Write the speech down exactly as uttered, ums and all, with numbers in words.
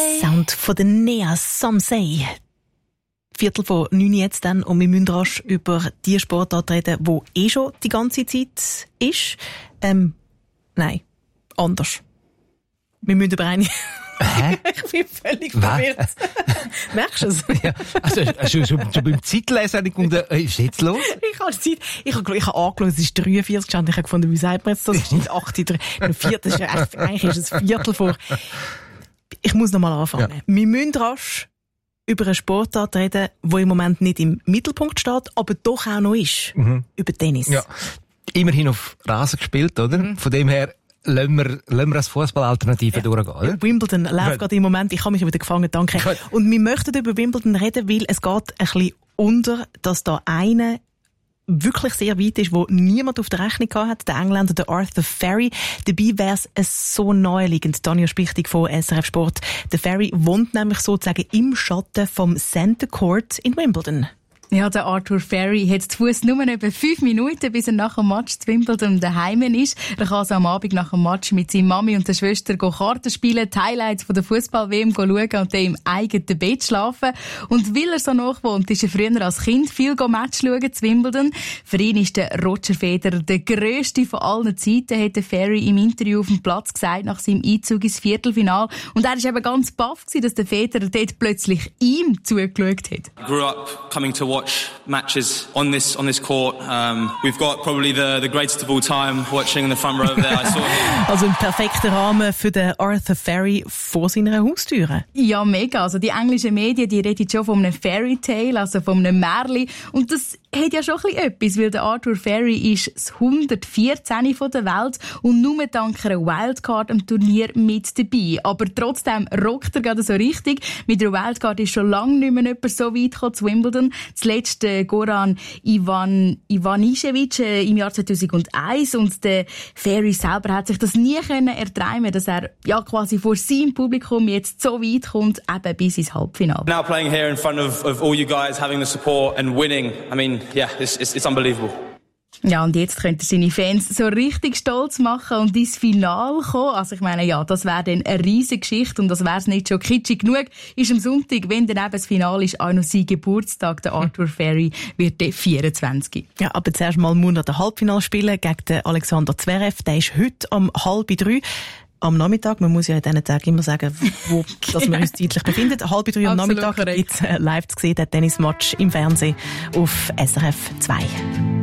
Sound von der Nea Samsei. Viertel vor neun jetzt dann und wir müssen rasch über die Sportart reden, die eh schon die ganze Zeit ist. Ähm, nein, anders. Wir müssen über eine... Hä? Ich bin völlig verwirrt. Merkst du es? Ja, also schon, schon, schon beim Zeitlesen habe ich gefunden, äh, ist jetzt los? Ich habe Zeit, ich habe, ich habe angeschaut, es ist dreiundvierzig gestanden, ich habe gefunden, wie sagt man jetzt das? Es ist achtunddreißig, eigentlich ist es Viertel vor. Ich muss noch mal anfangen. Ja. Wir müssen rasch über eine Sportart reden, die im Moment nicht im Mittelpunkt steht, aber doch auch noch ist. Mhm. Über Tennis. Ja. Immerhin auf Rasen gespielt, oder? Mhm. Von dem her lassen wir, lassen wir als Fußballalternative ja. durchgehen, oder? Wimbledon läuft gerade im Moment, ich habe mich wieder gefangen, danke. Gut. Und wir möchten über Wimbledon reden, weil es geht ein bisschen unter, dass da einer wirklich sehr weit ist, wo niemand auf der Rechnung gehabt hat, der Engländer, der Arthur Ferry. Dabei wäre es so naheliegend. Tanja Spichtig von S R F Sport. Der Ferry wohnt nämlich sozusagen im Schatten vom Center Court in Wimbledon. Ja, der Arthur Ferry hat zu Fuss nur etwa fünf Minuten, bis er nach dem Match zu Wimbledon daheim ist. Er kann also am Abend nach dem Match mit seiner Mami und der Schwester Karten spielen, die Highlights von der Fußball-W M schauen und dann im eigenen Bett schlafen. Und weil er so nach wohnt, ist er früher als Kind viel Match schauen zu Wimbledon. Für ihn ist der Roger Federer der grösste von allen Zeiten, hat der Ferry im Interview auf dem Platz gesagt, nach seinem Einzug ins Viertelfinale. Und er war eben ganz baff, dass der Federer dort plötzlich ihm zugeschaut hat. I grew up coming to watch matches on this on this court. Um, we've got probably the the greatest of all time watching in the front row there. I saw him. Also ein perfekter Rahmen für den Arthur Ferry vor seiner Haustüre. Ja, mega. Also die englischen Medien, die reden schon von einem Fairy Tale, also von einem Märchen. Und das hat ja schon ein bisschen etwas, weil der Arthur Ferry ist das hundertvierzehn von der Welt und nur dank einer Wildcard am Turnier mit dabei. Aber trotzdem rockt er gerade so richtig. Mit der Wildcard ist schon lange nicht mehr jemand so weit gekommen zu Wimbledon. Zuletzt äh, Goran Ivan, Ivanišević äh, im Jahr zweitausendeins und der Ferry selber hat sich das nie können erträumen, dass er ja quasi vor seinem Publikum jetzt so weit kommt, eben bis ins Halbfinale. Now playing here in front of, of all you guys, having the support and winning, I mean, yeah, it's, it's, it's unbelievable. Ja, und jetzt könnte er seine Fans so richtig stolz machen und ins Finale kommen. Also ich meine, ja, das wäre dann eine riesige Geschichte und das wäre es nicht schon kitschig genug. Ist am Sonntag, wenn dann eben das Finale ist, auch noch sein Geburtstag. Der Arthur Ferry wird dann vierundzwanzig. Ja, aber zuerst mal muss er das Halbfinale spielen gegen den Alexander Zverev. Der ist heute um halb drei. Am Nachmittag, man muss ja in diesen Tagen immer sagen, wo dass wir uns zeitlich befinden. Halb drei am Nachmittag gibt es live zu sehen, den Tennismatch im Fernsehen auf S R F zwei.